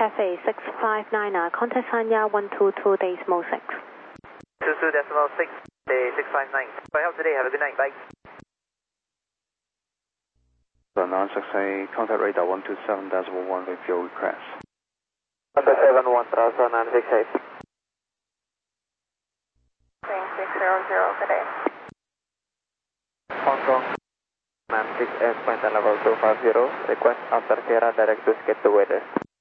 Cafe 659, contact Sanya 122.6. 22.6, 659. For help today, have a good night, bye. 968, contact radar 127.1 with your request. 171, transfer 968. 3600, good day. Hong Kong 96 point level 250, request after Sierra direct to skip the weather.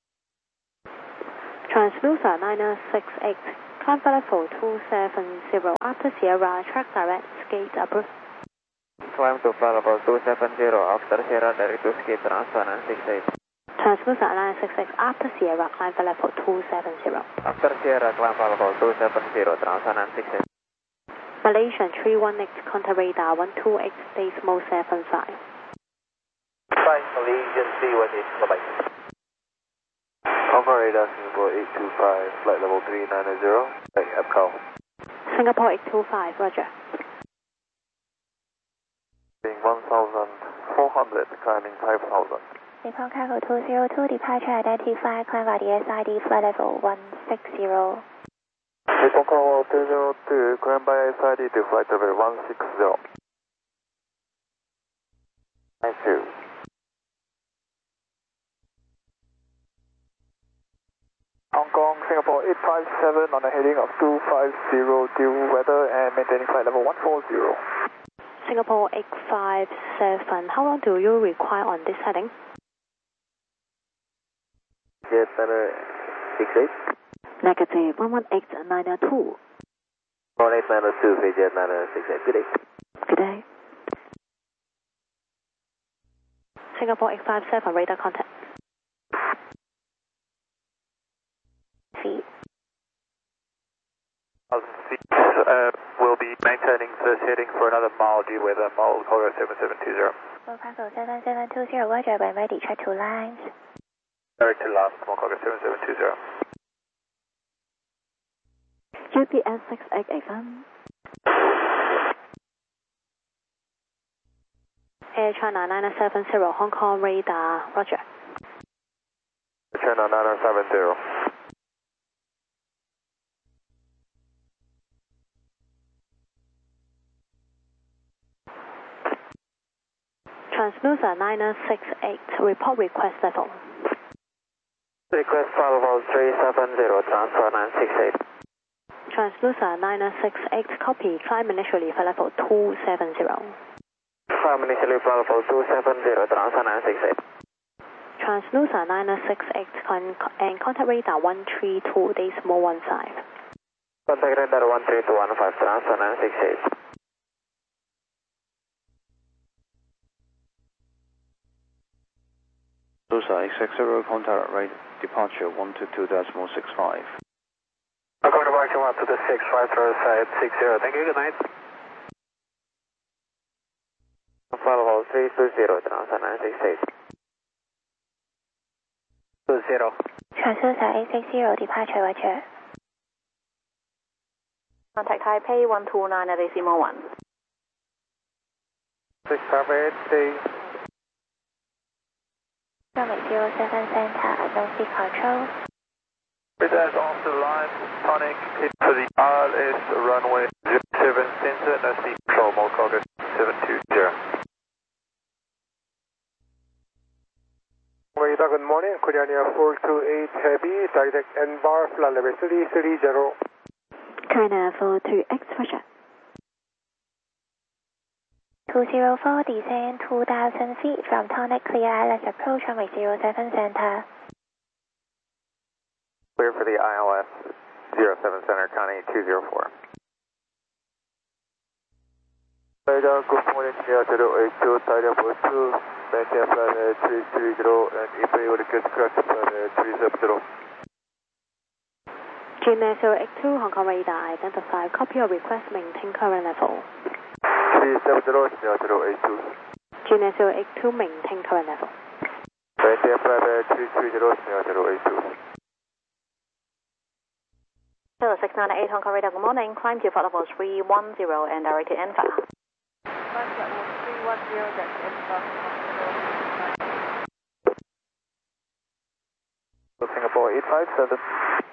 Translucer 968, climb level 270, after Sierra, track direct, skate approved. Climb to flight level 270, after Sierra direct to skip transfer 968. Translucer 966, after Sierra, climb level 270. After Sierra, climb level 270, transfer 968. Malaysian 318, contact radar 128.75. Flight Malaysian 318, bye-bye. Contact radar Singapore 825, flight level 390, take up call. Singapore 825, roger. Being 1,400, climbing 5,000. Nippon Cargo 202, departure identified, climb by the SID, flight level 160. Nippon Cargo 202, climb by SID to flight level 160. Thank you. Hong Kong, Singapore 857 on a heading of 250 due weather and maintaining flight level 140. Singapore 857, how long do you require on this heading? Jet 68. Negative 118.902. 18902, Jet 968, good day. Good day. Singapore 857, radar contact. Feet. 1,000 feet. We'll be maintaining first heading for another mile due weather, mile Cargo 7720. Nippon Cargo 7720, roger, when ready, check 2 lines. Direct to last, mile Cargo 7720. GPS 688. Air China 970, Hong Kong radar, roger. China 970. Translucer 968, report request level. Request flight level 370, transfer 968. Translucer 968, copy, climb initially flight level 270. Climb initially flight level 270, transfer 968. Translucer 968, and contact radar 132.15. Contact radar 13215, transfer 968. Lusa 860, contact rate departure 122.65. According to Mark 1 to the 6, right side 60, thank you, good night. Flight level 320, transfer 968. 20. Translucer 860, departure, roger. Contact Taipei 129 at decimal 1. 658, Runway 07 center, no seat control. Bridge off the line, tonic, hit for the RLS runway 07 center, no seat control, mile Cargo 720. Radar, good morning, Korean Air 428 Heavy, direct N-bar, flight level 330. China 428, roger. 204, descend 2,000 feet from tonic, clear islands approach, runway 07 center. Clear for the ILS 07 center, Connie 204. Radar, good morning, Air 082, side level 2, maintain flight level 330, and if you would request correct flight level 370. Gmail 082, Hong Kong radar, identify, copy or request, maintain current level. 370, Air 082. Gmail 082, maintain current level. Maintain flight level 330, Air 082. Hello, 698 Hong Kong radar, good morning. Climb to flight level 310 and direct to Enfa. Climb to level 310, that's Enfa. Singapore 857.